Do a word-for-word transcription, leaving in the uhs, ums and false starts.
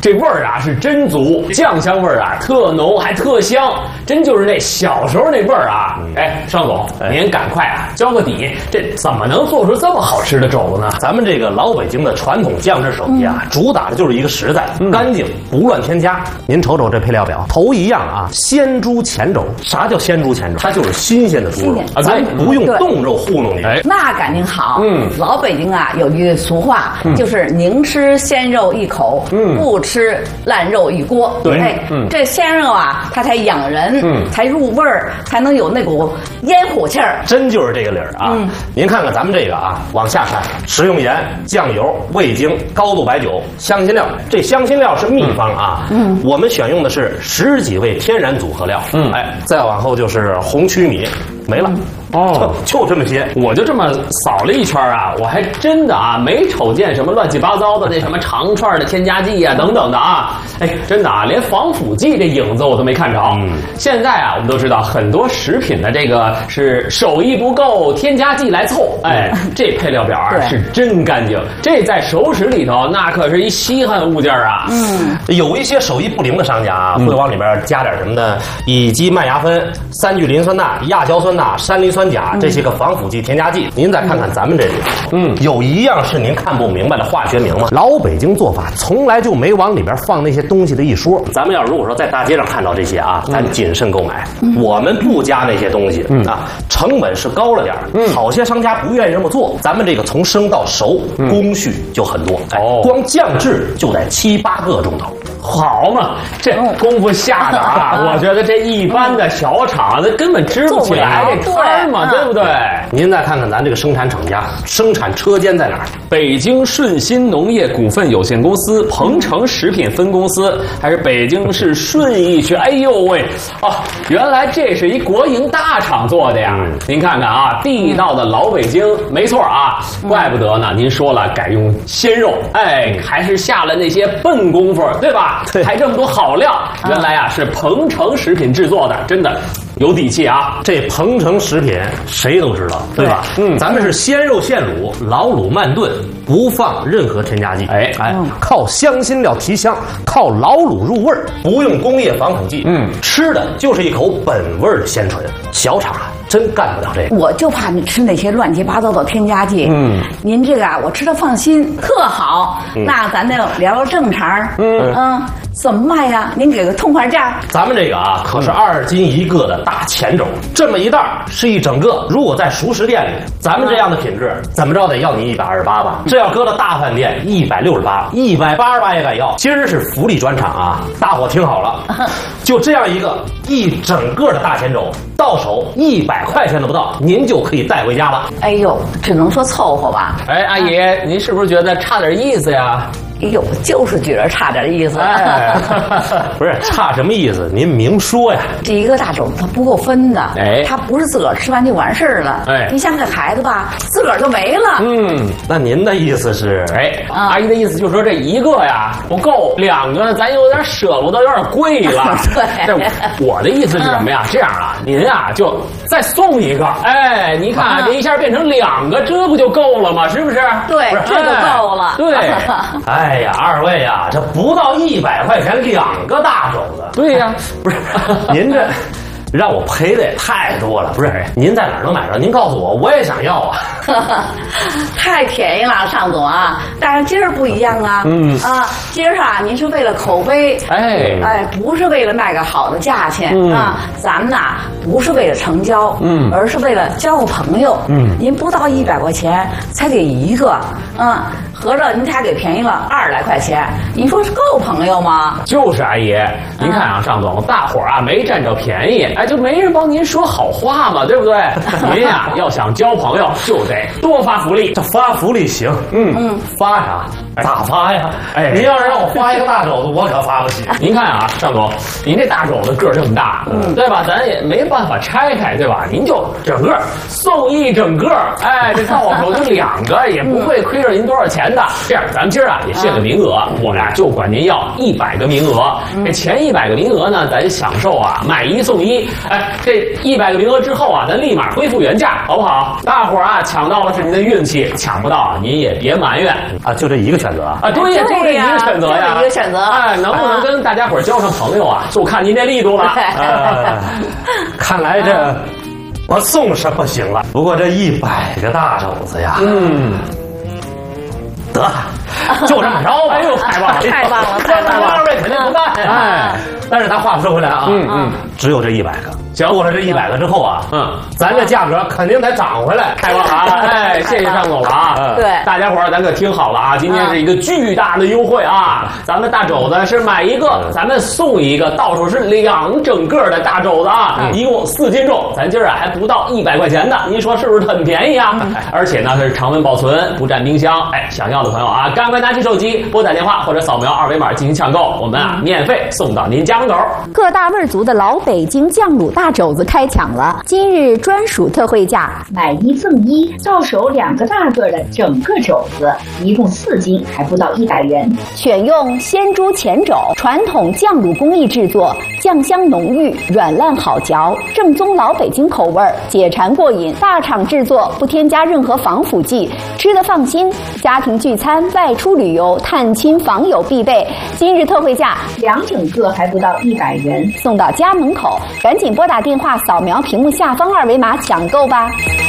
这味儿啊是真足，酱香味儿啊特浓还特香，真就是那小时候那味儿啊！哎，尚总，您赶快啊交个底，这怎么能做出这么好吃的肘子呢？ 咱们这个老北京的传统酱制手艺啊，嗯、主打的就是一个实在、嗯、干净，不乱添加。您瞅瞅这配料表，头一样啊，鲜猪前肘。啥叫鲜猪前肘？它就是新鲜的猪肉，啊，咱不用冻肉糊弄你。 哎，那肯定好。嗯，老北京啊有句俗话，嗯、就是宁吃鲜肉一口，嗯，不吃烂肉一锅。 对， 哎，嗯，这鲜肉啊，它才养人，嗯，才入味儿，才能有那股烟火气儿。 真就是这个理儿啊！嗯、您看看咱们这个啊，往下看，食用盐、酱油、味精、高度白酒、香辛料。这香辛料是秘方啊，嗯，我们选用的是十几味天然组合料。嗯，哎，再往后就是红曲米，没了。哦，就, 就这么些， 我就这么扫了一圈啊，我还真的啊没瞅见什么乱七八糟的那什么长串的添加剂啊等等的啊，哎，真的啊，连防腐剂这影子我都没看着。嗯，现在啊，我们都知道很多食品的这个是手艺不够，添加剂来凑。哎，这配料表啊是真干净，这在熟食里头那可是一稀罕物件啊。 嗯，有一些手艺不灵的商家啊，会往里边加点什么的乙基麦芽酚、三聚磷酸钠、亚硝酸钠、山梨酸钾这些个防腐剂添加剂。您再看看咱们这里，嗯，有一样是您看不明白的化学名吗？老北京做法从来就没往里边放那些东西的一说。咱们要如果说在大街上看到这些啊，咱谨慎购买。嗯、我们不加那些东西，嗯啊，成本是高了点，嗯，好些商家不愿意这么做。咱们这个从生到熟，嗯、工序就很多，哎，哦，光酱制就得七八个钟头。 好嘛，这功夫下的啊，我觉得这一般的小厂子根本支不起来这摊嘛，对不对？ 您再看看咱这个生产厂家，生产车间在哪儿？ 北京顺鑫农业股份有限公司、鹏城食品分公司，还是北京市顺义区？哎呦喂，啊，原来这是一国营大厂做的呀！嗯、您看看啊，地道的老北京，没错啊，怪不得呢。您说了改用鲜肉，哎，还是下了那些笨功夫，对吧？还这么多好料，原来啊是鹏城食品制作的，真的有底气啊！ 这鹏城食品谁都知道，对吧？嗯，咱们是鲜肉现卤，老卤慢炖，不放任何添加剂。哎哎，嗯、靠香辛料提香，靠老卤入味儿，不用工业防腐剂。嗯，吃的就是一口本味的鲜醇。小厂啊，真干不了这个。 我就怕你吃那些乱七八糟的添加剂。嗯，您这个啊，我吃的放心，特好。嗯、那咱就聊聊正常。嗯嗯。怎么卖呀？您给个痛快价。 咱们这个啊，可是二斤一个的大前肘，这么一袋是一整个。如果在熟食店里，咱们这样的品质，怎么着得要你一百二十八吧？这要搁到大饭店，一百六十八，一百八十八也敢要。今儿是福利专场啊，大伙听好了，就这样一个一整个的大前肘，到手一百块钱都不到，您就可以带回家了。 哎呦，只能说凑合吧。 哎，阿姨，您是不是觉得差点意思呀？ 哎呦，就是觉得差点意思。 哎，不是差什么意思？您明说呀。 这一个大肘子它不够分的，哎，它不是自个儿吃完就完事儿了。哎，你像这孩子吧，自个儿就没了。 嗯，那您的意思是？ 哎，啊、阿姨的意思就是说这一个呀不够，两个咱有点舍不得，有点贵了。对，这我的意思是什么呀？嗯、这样啊，您啊就再送一个。哎，你看、嗯、这一下变成两个，这不就够了吗？是不是？ 对， 是这就够了。 对。 哎。哎呀，二位呀，这不到一百块钱两个大肘子。 对呀， 不是您这让我赔的也太多了。不是，您在哪儿能买着？您告诉我，我也想要啊。 太便宜了，尚总啊！但是今儿不一样啊。嗯啊，今儿啊，您是为了口碑，哎哎，不是为了卖个好的价钱、嗯、啊。咱们呐，不是为了成交，嗯，而是为了交个朋友。嗯，您不到一百块钱才给一个，啊。合着您才给便宜了二十来块钱，你说是够朋友吗？ 就是阿姨，您看啊，尚总，大伙儿啊没占着便宜，哎，就没人帮您说好话嘛，对不对？您呀、啊、要想交朋友，就得多发福利。 这发福利行，嗯嗯，发啥？咋发呀？哎，您要是让我发一个大肘子，我可发不起。 您看啊，尚总，您这大肘子个儿这么大，嗯，对吧？咱也没办法拆开，对吧？您就整个送一整个，哎，这到手就两个，也不会亏着您多少钱。这样，咱们今儿啊也限个名额，我俩就管您要一百个名额。这前一百个名额呢，咱享受啊买一送一。哎，这一百个名额之后啊，咱立马恢复原价，好不好？大伙儿啊抢到了是您的运气，抢不到您也别埋怨啊。就这一个选选择啊！ 啊，对呀，就这一个选择呀， 一个选择。 哎，能不能跟大家伙交上朋友啊？就看您这力度了。 呃、看来这我送是不行了，不过这一百个大肘子呀，嗯，得就这么着吧。 哎呦，太棒了， 太棒了，太棒了！ 二位肯定不干。哎，但是咱话说回来啊，嗯嗯，只有这一百个。行，过了这一百个之后啊，嗯，咱这价格肯定得涨回来。 太棒了啊！哎，谢谢尚总了啊！ 对， 大家伙儿咱可听好了啊，今天是一个巨大的优惠啊！咱们大肘子是买一个，咱们送一个，到手是两整个的大肘子啊，一共四斤重，咱今儿啊还不到一百块钱的，您说是不是很便宜啊？而且呢，它是常温保存，不占冰箱。哎，想要的朋友啊，赶快拿起手机拨打电话或者扫描二维码进行抢购，我们啊免费送到您家门口。 各大味族的老北京酱卤大肘子开抢了，今日专属特惠价， 买一赠一，到手两个大个的整个肘子，一共四斤，还不到一百元。 选用鲜猪前肘，传统酱卤工艺制作，酱香浓郁，软烂好嚼，正宗老北京口味，解馋过瘾。大厂制作，不添加任何防腐剂，吃得放心。家庭聚餐、外出旅游、探亲访友必备。今日特惠价， 两整个还不到一百元， 送到家门口。赶紧拨打电话，扫描屏幕下方二维码抢购吧。